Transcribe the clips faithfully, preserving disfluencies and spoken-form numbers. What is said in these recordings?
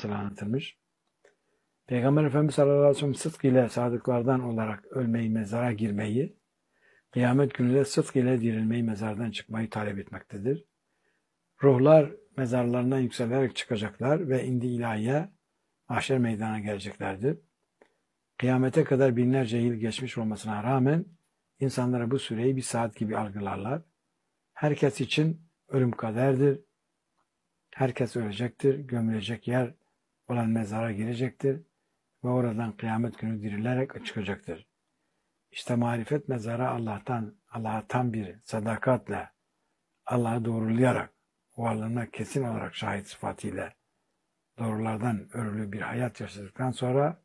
nasıl anlatılmış? Peygamber Efendimiz sallallahu aleyhi ve sellem sıdk ile sadıklardan olarak ölmeyi, mezara girmeyi, kıyamet günü de sıdk ile dirilmeyi, mezardan çıkmayı talep etmektedir. Ruhlar mezarlarından yükselerek çıkacaklar ve indi ilahiye mahşer meydana geleceklerdir. Kıyamete kadar binlerce yıl geçmiş olmasına rağmen insanlara bu süreyi bir saat gibi algılarlar. Herkes için ölüm kaderdir. Herkes ölecektir. Gömülecek yer olan mezara girecektir ve oradan kıyamet günü dirilerek çıkacaktır. İşte marifet mezarı Allah'tan, Allah'a tam bir sadakatle, Allah'ı doğrulayarak, varlığına kesin olarak şahit sıfatıyla doğrulardan örülü bir hayat yaşadıktan sonra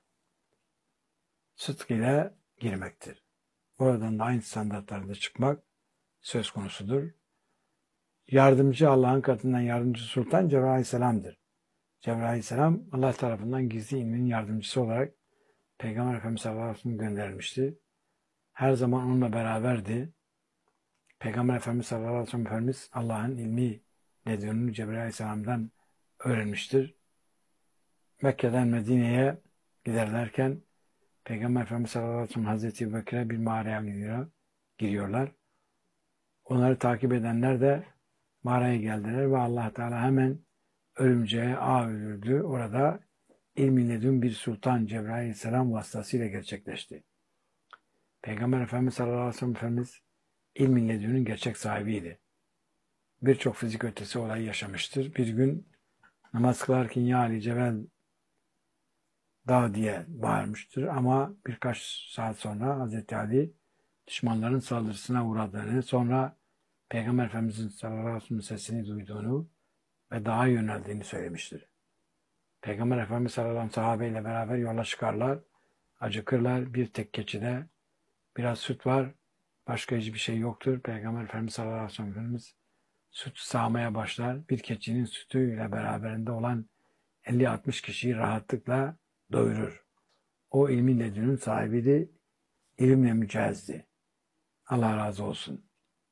sıdk ile girmektir. Oradan da aynı standartlarda çıkmak söz konusudur. Yardımcı Allah'ın katından yardımcı Sultan Cebrail Aleyhisselam'dır. Cebrail Aleyhisselam Allah tarafından gizli ilmin yardımcısı olarak Peygamber Efendimiz sallallahu aleyhi ve sellem gönderilmişti. Her zaman onunla beraberdi. Peygamber Efendimiz sallallahu aleyhi ve sellem Efendimiz Allah'ın ilmi ledününü Cebrail Aleyhisselam'dan öğrenmiştir. Mekke'den Medine'ye giderlerken Peygamber Efendimiz sallallahu aleyhi ve sellem Hazreti Ebubekir'e bir mağaraya giriyor, giriyorlar. Onları takip edenler de mağaraya geldiler ve Allah Teala hemen ölümceye ağ öldürdü. Orada ilmi ledün bir sultan Cebrail Aleyhisselam vasıtasıyla gerçekleşti. Peygamber Efendimiz sallallahu aleyhi ve sellem Efendimiz ilmi ledünün gerçek sahibiydi. Birçok fizik ötesi olayı yaşamıştır. Bir gün namaz kılarken ya Ali Cebel Dağ diye bağırmıştır ama birkaç saat sonra Hazreti Ali düşmanların saldırısına uğradığını, sonra Peygamber Efendimiz'in sallallahu aleyhi ve sellem sesini duyduğunu ve dağa yöneldiğini söylemiştir. Peygamber Efendimiz sallallahu aleyhi ve sellem sahabeyle beraber yola çıkarlar, acıkırlar, bir tek keçide biraz süt var, başka hiçbir şey yoktur. Peygamber Efendimiz sallallahu aleyhi ve sellem Efendimiz süt sağmaya başlar, bir keçinin sütüyle beraberinde olan elli altmış kişiyi rahatlıkla doyurur. O ilmin ledünün sahibiydi, ilimle mücehizdi. Allah razı olsun.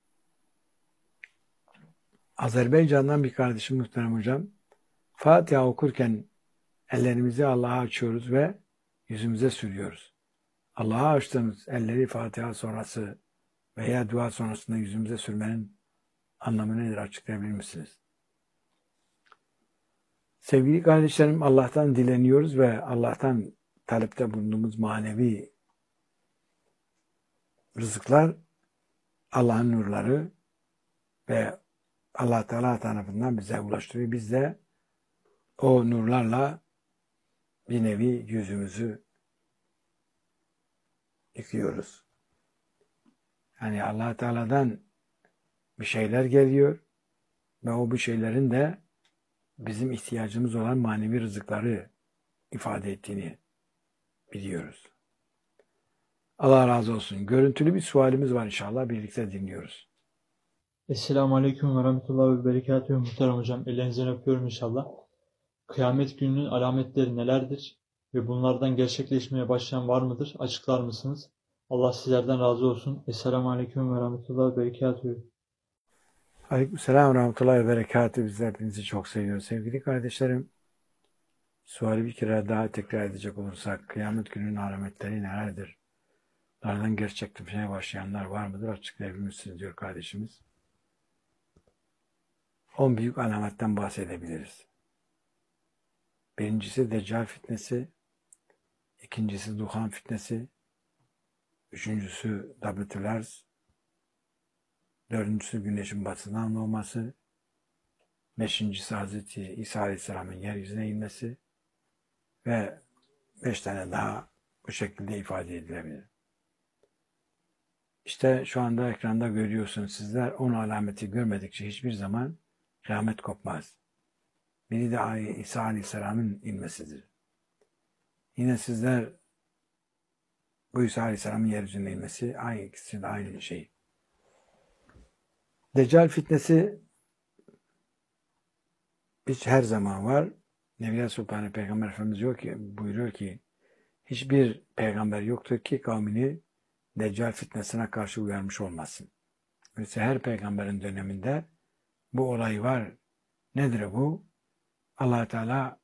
Azerbaycan'dan bir kardeşim muhterem hocam, Fatiha okurken ellerimizi Allah'a açıyoruz ve yüzümüze sürüyoruz. Allah'a açtığımız elleri Fatiha sonrası veya dua sonrasında yüzümüze sürmenin anlamı nedir, açıklayabilir misiniz? Sevgili kardeşlerim, Allah'tan dileniyoruz ve Allah'tan talepte bulunduğumuz manevi rızıklar Allah'ın nurları ve Allah Teala tarafından bize ulaştırıyor. Biz de o nurlarla bir nevi yüzümüzü yıkıyoruz. Yani Allah Teala'dan bir şeyler geliyor ve o bir şeylerin de bizim ihtiyacımız olan manevi rızıkları ifade ettiğini biliyoruz. Allah razı olsun. Görüntülü bir sualimiz var inşallah. Birlikte dinliyoruz. Esselamu Aleyküm ve Rahmetullahi ve Berekatuhu muhterem hocam. Ellerinizden öpüyorum inşallah. Kıyamet gününün alametleri nelerdir? Ve bunlardan gerçekleşmeye başlayan var mıdır? Açıklar mısınız? Allah sizlerden razı olsun. Esselamu Aleyküm ve Rahmetullahi ve Berekatuhu. Aleykümselam ve Rahmetullahi ve Berekatuhu. Biz de hepinizi çok seviyoruz. Sevgili kardeşlerim, suali bir kere daha tekrar edecek olursak, kıyamet gününün alametleri nelerdir? Bunlardan gerçekleşmeye başlayanlar var mıdır? Açıklayabilir misiniz diyor kardeşimiz. On büyük alametten bahsedebiliriz. Birincisi Deccal fitnesi, ikincisi Duhan fitnesi, üçüncüsü Dabletül Arz, dördüncüsü güneşin batısından doğması, beşincisi Hazreti İsa Aleyhisselam'ın yeryüzüne inmesi ve beş tane daha bu şekilde ifade edilebilir. İşte şu anda ekranda görüyorsunuz sizler, on alameti görmedikçe hiçbir zaman kıyamet kopmaz. Biri de İsa Aleyhisselam'ın inmesidir. Yine sizler bu İsa Aleyhisselam'ın yeryüzüne inmesi, aynı ikisi de aynı şey. Deccal fitnesi hiç her zaman var. Nebiler Sultanı Peygamber Efendimiz diyor ki, buyuruyor ki hiçbir peygamber yoktur ki kavmini Deccal fitnesine karşı uyarmış olmasın. Mesela her peygamberin döneminde bu olay var. Nedir bu? Allah Teala